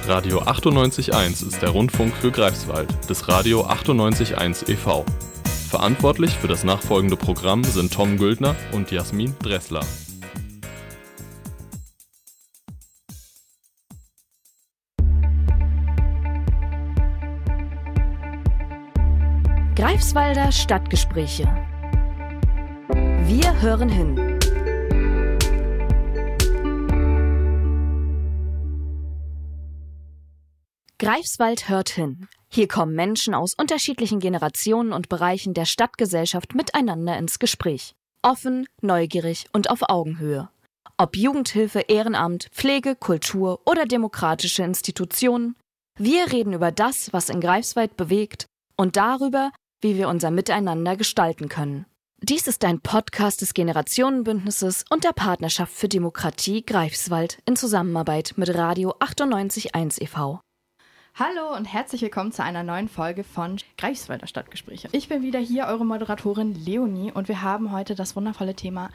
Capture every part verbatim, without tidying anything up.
Radio achtundneunzig Komma eins ist der Rundfunk für Greifswald des Radio achtundneunzig Komma eins e V Verantwortlich für das nachfolgende Programm sind Tom Güldner und Jasmin Dressler. Greifswalder Stadtgespräche. Wir hören hin. Greifswald hört hin. Hier kommen Menschen aus unterschiedlichen Generationen und Bereichen der Stadtgesellschaft miteinander ins Gespräch. Offen, neugierig und auf Augenhöhe. Ob Jugendhilfe, Ehrenamt, Pflege, Kultur oder demokratische Institutionen. Wir reden über das, was in Greifswald bewegt und darüber, wie wir unser Miteinander gestalten können. Dies ist ein Podcast des Generationenbündnisses und der Partnerschaft für Demokratie Greifswald in Zusammenarbeit mit Radio achtundneunzig Komma eins e V Hallo und herzlich willkommen zu einer neuen Folge von Greifswalder Stadtgespräche. Ich bin wieder hier, eure Moderatorin Leonie, und wir haben heute das wundervolle Thema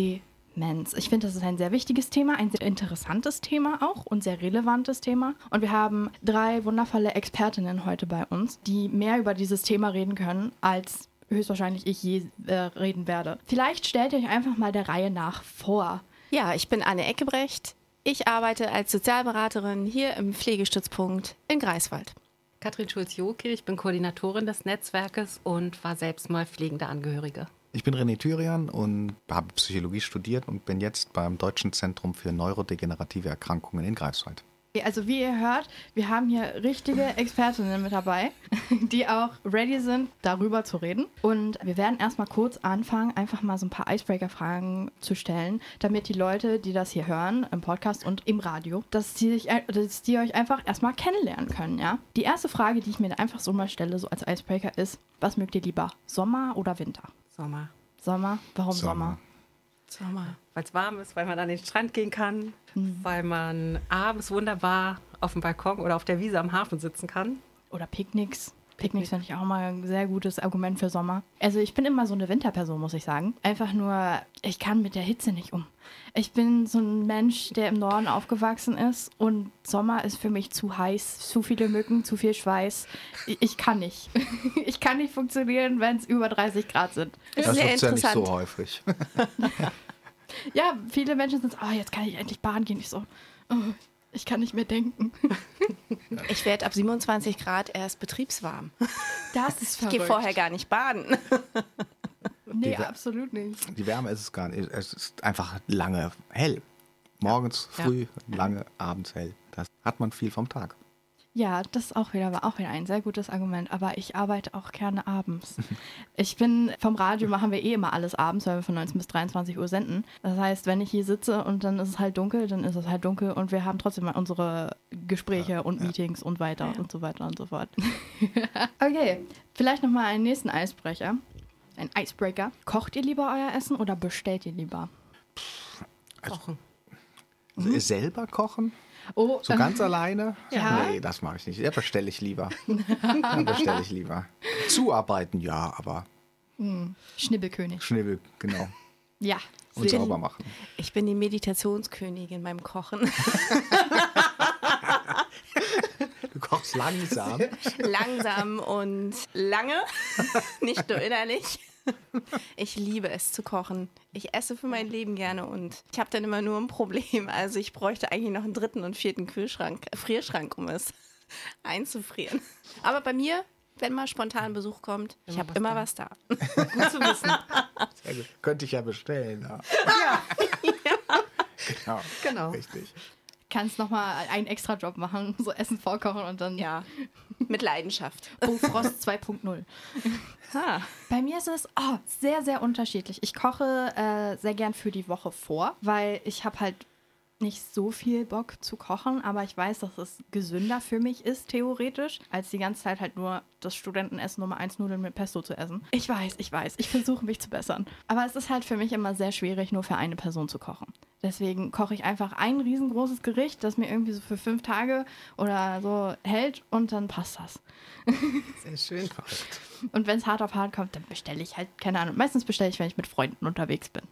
Demenz. Ich finde, das ist ein sehr wichtiges Thema, ein sehr interessantes Thema auch und sehr relevantes Thema. Und wir haben drei wundervolle Expertinnen heute bei uns, die mehr über dieses Thema reden können, als höchstwahrscheinlich ich je äh, reden werde. Vielleicht stellt ihr euch einfach mal der Reihe nach vor. Ja, ich bin Anne Eckebrecht. Ich arbeite als Sozialberaterin hier im Pflegestützpunkt in Greifswald. Katrin Schulz-Joki, ich bin Koordinatorin des Netzwerkes und war selbst mal pflegende Angehörige. Ich bin René Thürian und habe Psychologie studiert und bin jetzt beim Deutschen Zentrum für neurodegenerative Erkrankungen in Greifswald. Also wie ihr hört, wir haben hier richtige Expertinnen mit dabei, die auch ready sind, darüber zu reden. Und wir werden erstmal kurz anfangen, einfach mal so ein paar Icebreaker-Fragen zu stellen, damit die Leute, die das hier hören, im Podcast und im Radio, dass die, sich, dass die euch einfach erstmal kennenlernen können, ja? Die erste Frage, die ich mir einfach so mal stelle, so als Icebreaker, ist, was mögt ihr lieber, Sommer oder Winter? Sommer. Sommer? Warum Sommer? Sommer. Sommer, weil es warm ist, weil man an den Strand gehen kann, Mhm. weil man abends wunderbar auf dem Balkon oder auf der Wiese am Hafen sitzen kann. Oder Picknicks. Picknicks finde ich auch mal ein sehr gutes Argument für Sommer. Also ich bin immer so eine Winterperson, muss ich sagen. Einfach nur, ich kann mit der Hitze nicht um. Ich bin so ein Mensch, der im Norden aufgewachsen ist, und Sommer ist für mich zu heiß, zu viele Mücken, zu viel Schweiß. Ich, ich kann nicht. Ich kann nicht funktionieren, wenn es über dreißig Grad sind. Das Sehr ist ja nicht interessant. so häufig. Ja, viele Menschen sind so, oh, jetzt kann ich endlich baden gehen. Ich so, oh, ich kann nicht mehr denken. Ich werde ab siebenundzwanzig Grad erst betriebswarm. Das ist Ich verrückt. gehe vorher gar nicht baden. Nee, Die- absolut nicht. Die Wärme ist es gar nicht. Es ist einfach lange hell. Morgens Ja. früh, lange, abends hell. Das hat man viel vom Tag. Ja, das ist auch wieder, war auch wieder ein sehr gutes Argument, aber ich arbeite auch gerne abends. Ich bin, vom Radio machen wir eh immer alles abends, weil wir von neunzehn bis dreiundzwanzig Uhr senden. Das heißt, wenn ich hier sitze und dann ist es halt dunkel, dann ist es halt dunkel und wir haben trotzdem mal unsere Gespräche Ja, und ja. Meetings und weiter und so weiter und so fort. Okay, vielleicht nochmal einen nächsten Eisbrecher. Ein Icebreaker. Kocht ihr lieber euer Essen oder bestellt ihr lieber? Kochen. Also selber kochen? Oh, So ganz alleine? Ja. Nee, das mache ich nicht. Da bestelle ich lieber. Da bestelle ich lieber. Zuarbeiten, ja, aber Schnibbelkönig. Schnibbel, genau. Ja. Und sehr- sauber machen. Ich bin die Meditationskönigin beim Kochen. Du kochst langsam. Langsam und lange, nicht nur innerlich. Ich liebe es zu kochen. Ich esse für mein Leben gerne und ich habe dann immer nur ein Problem. Also ich bräuchte eigentlich noch einen dritten und vierten Kühlschrank, äh, Frierschrank, um es einzufrieren. Aber bei mir, wenn mal spontan Besuch kommt, ich Immer habe was immer da. was da. Gut zu wissen. Sehr gut. Könnte ich ja bestellen. Ja. Genau. Genau. Richtig. Kannst nochmal einen extra Job machen, so Essen vorkochen und dann Ja, mit Leidenschaft. Oh, Frost zwei Punkt null. Ha. Bei mir ist es oh, sehr, sehr unterschiedlich. Ich koche äh, sehr gern für die Woche vor, weil ich habe halt nicht so viel Bock zu kochen, aber ich weiß, dass es gesünder für mich ist, theoretisch, als die ganze Zeit halt nur das Studentenessen Nummer eins Nudeln mit Pesto zu essen. Ich weiß, ich weiß, ich versuche mich zu bessern. Aber es ist halt für mich immer sehr schwierig, nur für eine Person zu kochen. Deswegen koche ich einfach ein riesengroßes Gericht, das mir irgendwie so für fünf Tage oder so hält, und dann passt das. Sehr schön. Und wenn es hart auf hart kommt, dann bestelle ich halt, keine Ahnung, meistens bestelle ich, wenn ich mit Freunden unterwegs bin.